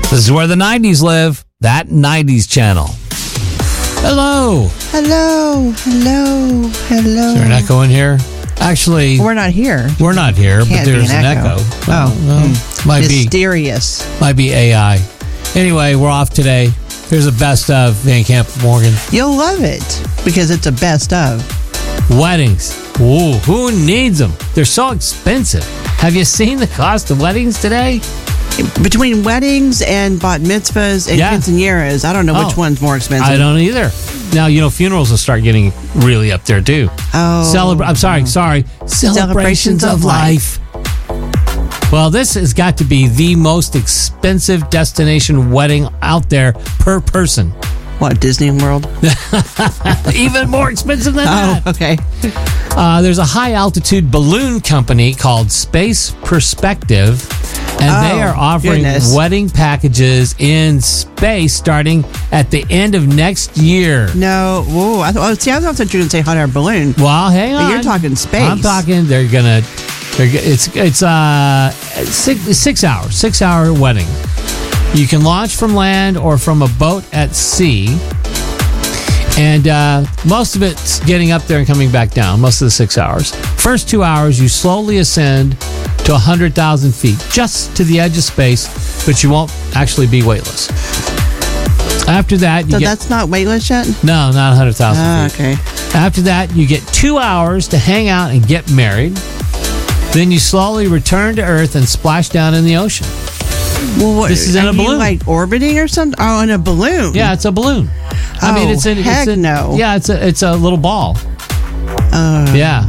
This is where the 90s live. That 90s channel. Hello. Hello. Hello. Hello. Is there an echo in here? Actually, we're not here. We're not here, but there's an echo. Might mysterious. Might be AI. Anyway, we're off today. Here's a best of Van Camp Morgan. You'll love it because it's a best of. Weddings. Ooh, who needs them? They're so expensive. Have you seen the cost of weddings today? Between weddings and bat mitzvahs and quinceañeras, I don't know which one's more expensive. I don't either. Now, funerals will start getting really up there, too. Oh. I'm sorry. Celebrations of life. Well, this has got to be the most expensive destination wedding out there per person. What, Disney World? Even more expensive than that. Oh, okay. There's a high-altitude balloon company called Space Perspective, and they are offering wedding packages in space starting at the end of next year. No. Whoa. I thought you were going to say hot air balloon. Well, hang on. But you're talking space. I'm talking, it's 6 hours, 6-hour wedding. You can launch from land or from a boat at sea. And most of it's getting up there and coming back down, most of the 6 hours. First 2 hours, you slowly ascend to 100,000 feet, just to the edge of space, but you won't actually be weightless. After that, that's not weightless yet? No, not 100,000 feet. Okay. After that, you get 2 hours to hang out and get married. Then you slowly return to Earth and splash down in the ocean. Well, this is in a balloon, like orbiting or something. Oh, in a balloon. Yeah, it's a balloon. I mean, it's no. Yeah, it's a little ball. Yeah.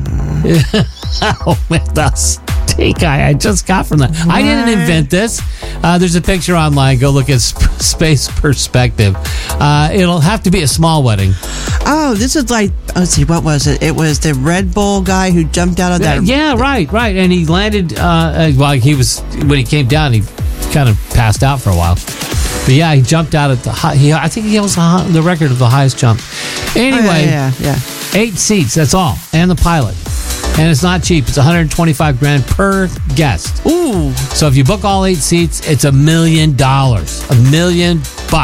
Oh man, the stink I just got from that. What? I didn't invent this. There's a picture online. Go look at Space Perspective. It'll have to be a small wedding. Oh, this is like, let's see, what was it? It was the Red Bull guy who jumped out of that. Yeah, right. And he landed, when he came down, he kind of passed out for a while. But yeah, he jumped out at I think he was the record of the highest jump. Anyway, yeah. 8 seats, that's all. And the pilot. And it's not cheap. It's $125,000 per guest. Ooh. So if you book all 8 seats, it's $1 million. $1 million.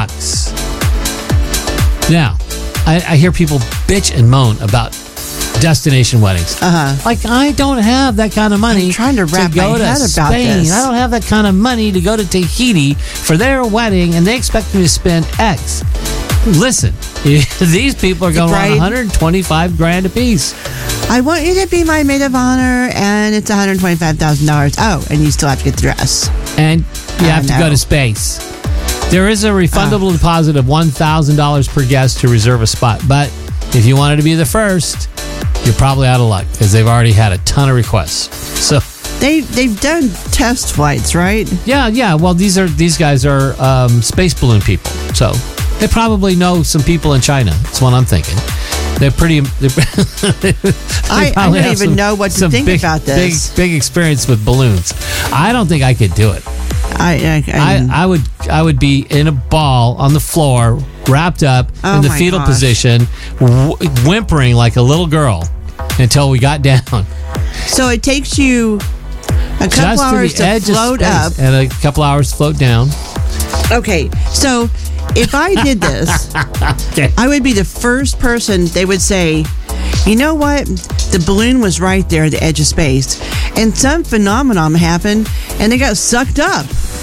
Now, I hear people bitch and moan about destination weddings. Like, I don't have that kind of money. I'm trying to wrap my head about this. I don't have that kind of money to go to Tahiti for their wedding, and they expect me to spend X. Listen, these people are going around $125,000 a piece. I want you to be my maid of honor, and it's $125,000. Oh, and you still have to get the dress. And you have to go to space. There is a refundable deposit of $1,000 per guest to reserve a spot, but if you wanted to be the first, you're probably out of luck because they've already had a ton of requests. So they've done test flights, right? Yeah. Well, these guys are space balloon people, so they probably know some people in China. That's what I'm thinking. They're pretty. I don't even know what to think about this. Big experience with balloons. I don't think I could do it. I would be in a ball on the floor, wrapped up in the fetal position, whimpering like a little girl until we got down. So it takes you a couple hours to float up and a couple hours to float down. Okay, so if I did this, I would be the first person they would say, you know what? The balloon was right there at the edge of space, and some phenomenon happened, and they got sucked up.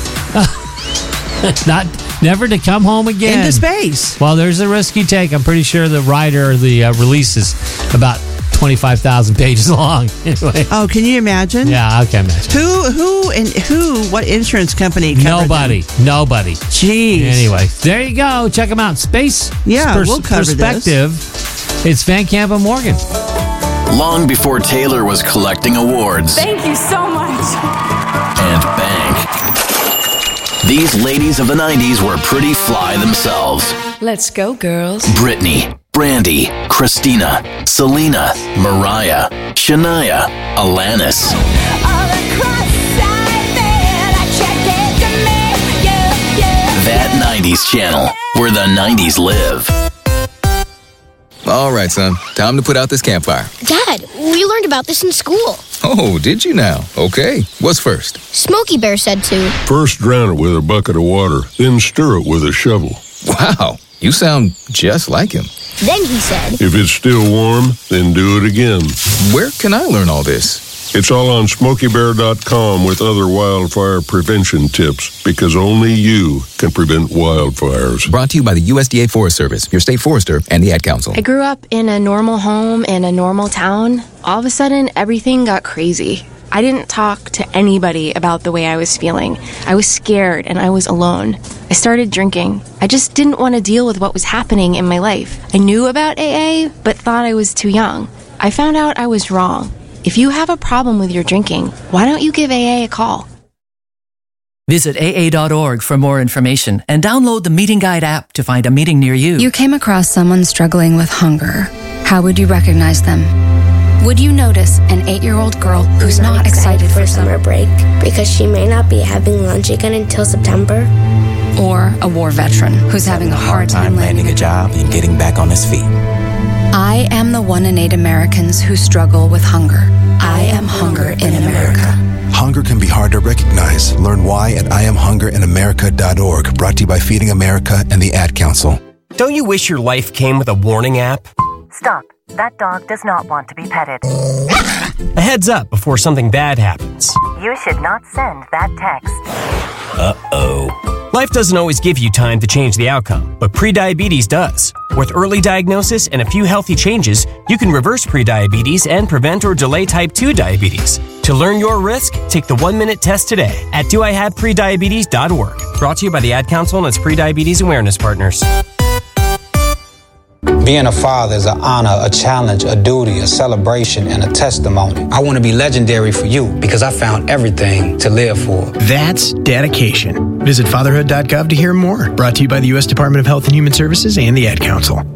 Never to come home again. Into space. Well, there's a risk you take. I'm pretty sure the release is about 25,000 pages long. Anyway. Oh, can you imagine? Yeah, I can imagine. What insurance company covered Nobody. Jeez. Anyway, there you go. Check them out. Space we'll cover Perspective. This. It's Van Camp and Morgan. Long before Taylor was collecting awards. Thank you so much. And bang. These ladies of the 90s were pretty fly themselves. Let's go, girls. Britney, Brandy, Christina, Selena, Mariah, Shania, Alanis. That 90s channel, where the 90s live. All right, son. Time to put out this campfire. Dad, we learned about about this in school. Oh, did you now? Okay. What's first? Smokey Bear said to. First drown it with a bucket of water, then stir it with a shovel. Wow, you sound just like him. Then he said. If it's still warm, then do it again. Where can I learn all this? It's all on SmokeyBear.com with other wildfire prevention tips, because only you can prevent wildfires. Brought to you by the USDA Forest Service, your state forester, and the Ad Council. I grew up in a normal home in a normal town. All of a sudden, everything got crazy. I didn't talk to anybody about the way I was feeling. I was scared and I was alone. I started drinking. I just didn't want to deal with what was happening in my life. I knew about AA, but thought I was too young. I found out I was wrong. If you have a problem with your drinking, why don't you give AA a call? Visit AA.org for more information and download the Meeting Guide app to find a meeting near you. You came across someone struggling with hunger. How would you recognize them? Would you notice an 8-year-old girl who's not excited for summer break because she may not be having lunch again until September? Or a war veteran who's having a hard time landing a job and getting back on his feet? I am the 1 in 8 Americans who struggle with hunger. I am hunger in America. Hunger can be hard to recognize. Learn why at IamHungerInAmerica.org. Brought to you by Feeding America and the Ad Council. Don't you wish your life came with a warning app? Stop. That dog does not want to be petted. A heads up before something bad happens. You should not send that text. Uh-oh. Life doesn't always give you time to change the outcome, but prediabetes does. With early diagnosis and a few healthy changes, you can reverse prediabetes and prevent or delay type 2 diabetes. To learn your risk, take the 1-minute test today at doihaveprediabetes.org. Brought to you by the Ad Council and its prediabetes awareness partners. Being a father is an honor, a challenge, a duty, a celebration, and a testimony. I want to be legendary for you because I found everything to live for. That's dedication. Visit fatherhood.gov to hear more. Brought to you by the U.S. Department of Health and Human Services and the Ad Council.